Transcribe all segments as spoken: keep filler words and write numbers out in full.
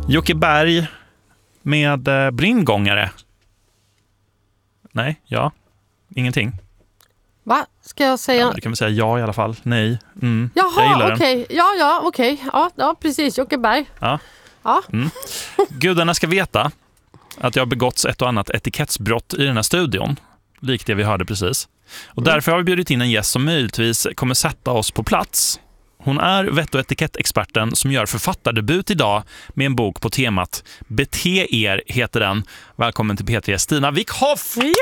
Jocke Berg med eh, brindgångare. Nej, ja. Ingenting. Va? Ska jag säga? Ja, du kan väl säga ja i alla fall. Nej. Mm. Jaha, okej. Okay. Ja, ja, okej. Okay. Ja, ja, precis. Jocke Berg. Ja. Ja. Mm. Gudarna ska veta att jag har begåtts ett och annat etikettsbrott i den här studion. Likt det vi hörde precis. Och mm. därför har vi bjudit in en gäst som möjligtvis kommer sätta oss på plats. Hon är vett- och etikettexperten som gör författardebut idag med en bok på temat Bete er heter den. Välkommen till P tre, Stina Wickhoff! Juhu!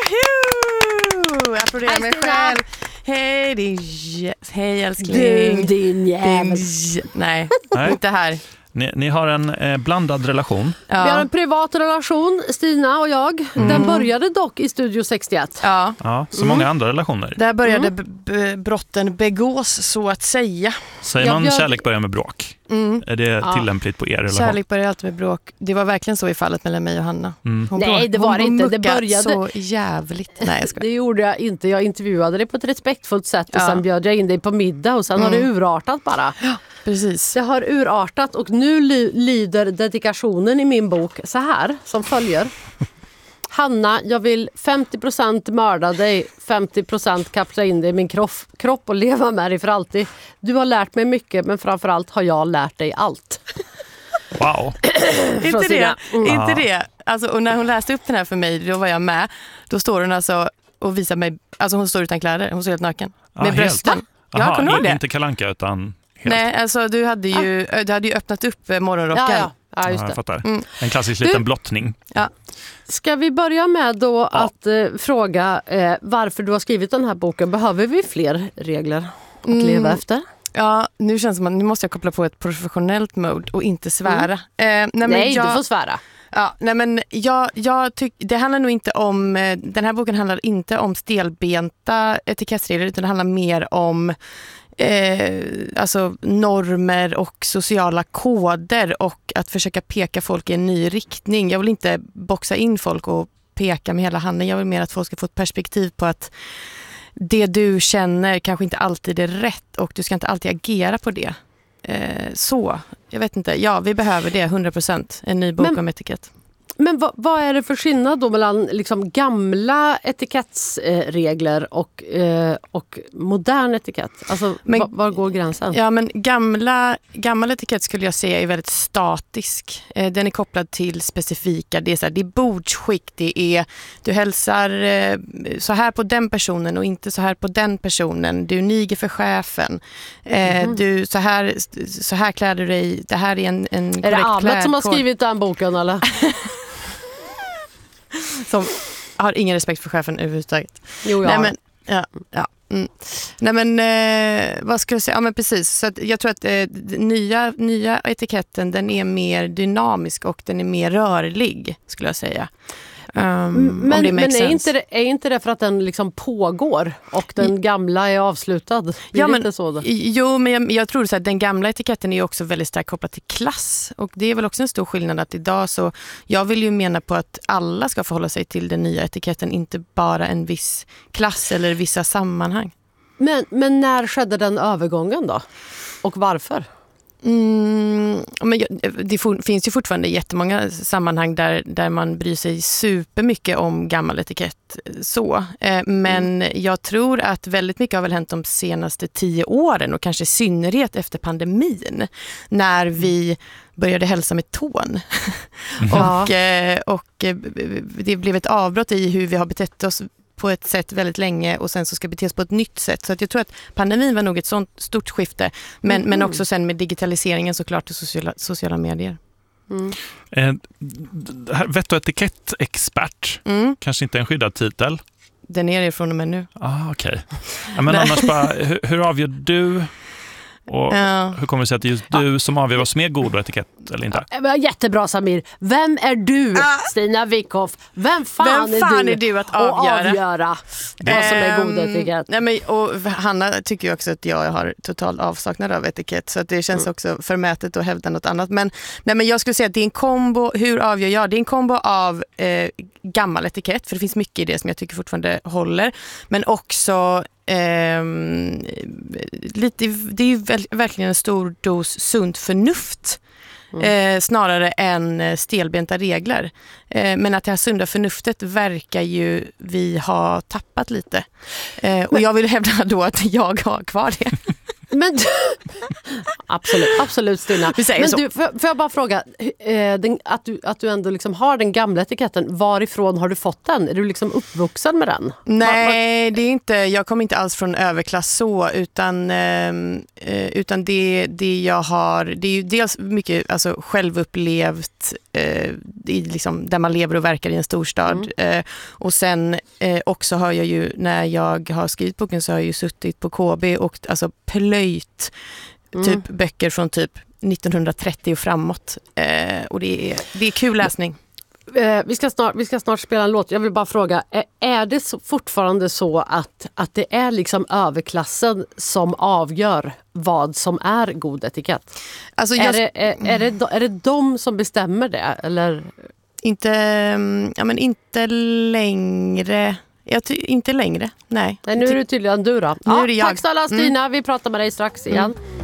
Jag applåderar mig själv. Hej, din jä- Hej älskling. Du, din jävel. Din... Nej, Nej, inte här. Ni, ni har en eh, blandad relation. Ja. Vi har en privat relation, Stina och jag. Mm. Den började dock i Studio sextioett. Ja, ja så många mm. andra relationer. Där började mm. b- b- brotten begås, så att säga. Säger man jag... kärlek börjar med bråk? Mm. Är det ja. tillämpligt på er relation? Kärlek börjar alltid med bråk. Det var verkligen så i fallet mellan mig och Hanna. Mm. Hon Nej, det var hon inte. Det började så jävligt. Nej, jag ska... Det gjorde jag inte. Jag intervjuade dig på ett respektfullt sätt och ja. sen bjöd jag in dig på middag och sen mm. har det urartat bara. Ja, precis. Det har urartat och nu ly- lyder dedikationen i min bok så här som följer. Hanna, jag vill femtio procent mörda dig, femtio procent kapsla in dig i min kropp, kropp och leva med dig för alltid. Du har lärt mig mycket, men framförallt har jag lärt dig allt. Wow. inte det, mm. inte det. Alltså, och när hon läste upp den här för mig, då var jag med. Då står hon alltså och visar mig, alltså hon står utan kläder, hon står helt naken. Ah, med brösten. Jag kommer ihåg det. Inte Kalle Anka utan helt. Nej, alltså du hade ju, ah. du hade ju öppnat upp morgonrocken. Ja, ja. Ja, just ja, jag fattar. Mm. En klassisk liten blottning. Ja. Ska vi börja med då ja. att eh, fråga eh, varför du har skrivit den här boken? Behöver vi fler regler att mm. leva efter? Ja, nu känns det som att nu måste jag koppla på ett professionellt mode och inte svära. Mm. Eh, nej, nej jag, du får svära. Ja, nej men jag, jag tyck, det handlar nog inte om, den här boken handlar inte om stelbenta etikettsregler, utan det handlar mer om Eh, alltså normer och sociala koder och att försöka peka folk i en ny riktning. Jag vill inte boxa in folk och peka med hela handen. Jag vill mer att folk ska få ett perspektiv på att det du känner kanske inte alltid är rätt och du ska inte alltid agera på det. Eh, så, jag vet inte. Ja, vi behöver det, hundra procent. En ny bok Men... om etikett. Men vad, vad är det för skillnad då mellan liksom gamla etikettsregler och, eh, och modern etikett? Alltså, men, var, var går gränsen? Ja, men gamla, gammal etikett skulle jag säga är väldigt statisk. Eh, den är kopplad till specifika. Det är, så här, det är bordsskick, det är du hälsar eh, så här på den personen och inte så här på den personen. Du niger för chefen. Eh, mm. Du, så, här, så här klär du dig. Det här är en, en korrekt klädkod. Är det Ahmed som har klädkod. skrivit den boken eller? Som har ingen respekt för chefen överhuvudtaget. Jo, Nej, men, ja, ja. Mm. Nej, men eh, vad ska jag säga? Ja, men precis. Så att jag tror att eh, nya, nya etiketten, den är mer dynamisk och den är mer rörlig, skulle jag säga. Um, men det men är, inte det, är inte det för att den liksom pågår och den gamla är avslutad? Blir ja, men, inte så då? Jo, men jag, jag tror så att den gamla etiketten är också väldigt starkt kopplad till klass. Och det är väl också en stor skillnad att idag så, jag vill ju mena på att alla ska förhålla sig till den nya etiketten, inte bara en viss klass eller vissa sammanhang. Men, men när skedde den övergången då? Och varför? Mm, men det finns ju fortfarande jättemånga sammanhang där, där man bryr sig supermycket om gammal etikett så. Eh, men mm. jag tror att väldigt mycket har väl hänt de senaste tio åren och kanske i synnerhet efter pandemin när vi började hälsa med tån. Mm. och, eh, och det blev ett avbrott i hur vi har betett oss på ett sätt väldigt länge och sen så ska betes på ett nytt sätt. Så att jag tror att pandemin var nog ett sånt stort skifte. Men, mm. men också sen med digitaliseringen såklart och sociala, sociala medier. Mm. Eh, vett- och etikettexpert. Mm. Kanske inte en skyddad titel. Den är det från och med nu. Ah, okej. Okay. Ja, men annars bara, hur, hur avgör du och ja. hur kommer det sig att det är just du som avgör vad som är god etikett eller inte? Ja, jättebra Samir. Vem är du, ah. Stina Wickhoff? Vem fan, Vem fan är, är du att avgöra, avgöra vad som är god etikett? Nej, men, och Hanna tycker ju också att jag har total avsaknad av etikett så att det känns mm. också förmätet att hävda något annat. Men, nej, men jag skulle säga att det är en kombo, hur avgör jag? Det är en kombo av eh, gammal etikett, för det finns mycket i det som jag tycker fortfarande håller, men också Um, lite, det är ju väl, verkligen en stor dos sunt förnuft mm. eh, snarare än stelbenta regler. Eh, men att det här sunda förnuftet verkar ju vi ha tappat lite. Eh, och men, jag vill hävda då att jag har kvar det. Men absolut, absolut Stina. Men du, får, får jag bara fråga, eh, den, att, du, att du ändå liksom har den gamla etiketten, varifrån har du fått den? Är du liksom uppvuxen med den? Nej, va, va? det är inte, jag kommer inte alls från överklass så, utan, eh, utan det, det jag har, det är ju dels mycket alltså, självupplevt eh, i, liksom, där man lever och verkar i en storstad. Mm. Eh, och sen eh, också har jag ju, när jag har skrivit boken så har jag ju suttit på K B och alltså plöjt Mm. typ böcker från typ nittonhundratrettio och framåt. Eh, och det är, det är kul läsning. Eh, vi, ska snart, vi ska snart spela en låt. Jag vill bara fråga, är, är det så, fortfarande så att, att det är liksom överklassen som avgör vad som är god etikett? Alltså jag, är, det, är, är, det, är det de som bestämmer det? Eller? Inte, ja, men inte längre... Jag ty- inte längre, nej. nej. Nu är det tydligen du då. Nu Ja, är det jag. Tack snälla Stina, mm. vi pratar med dig strax igen. Mm.